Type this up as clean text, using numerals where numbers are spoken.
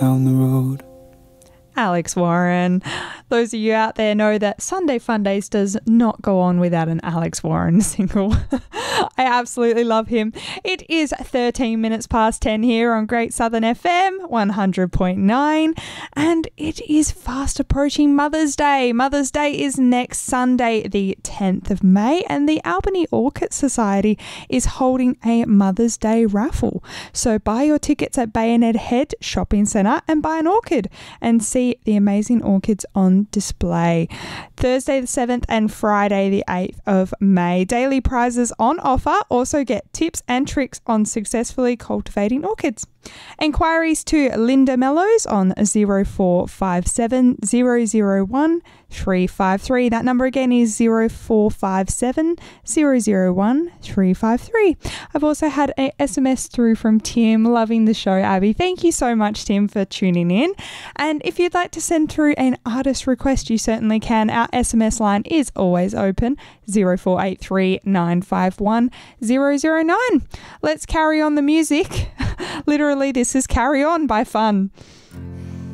down the road. Alex Warren. Those of you out there know that Sunday Fun Days does not go on without an Alex Warren single. I absolutely love him. It is 13 minutes past 10 here on Great Southern FM 100.9, and it is fast approaching Mother's Day. Mother's Day is next Sunday, the 10th of May, and the Albany Orchid Society is holding a Mother's Day raffle. So buy your tickets at Bayonet Head Shopping Centre and buy an orchid and see the amazing orchids on display. Thursday the 7th and Friday the 8th of May. Daily prizes on offer. Also get tips and tricks on successfully cultivating orchids. Enquiries to Linda Mellows on 0457 001 353. That number again is 0457 001 353. I've also had a SMS through from Tim, loving the show, Abby. Thank you so much, Tim, for tuning in. And if you'd like to send through an artist request, you certainly can. Our SMS line is always open, 0483 951 009. Let's carry on the music. Literally, this is Carry On by Fun.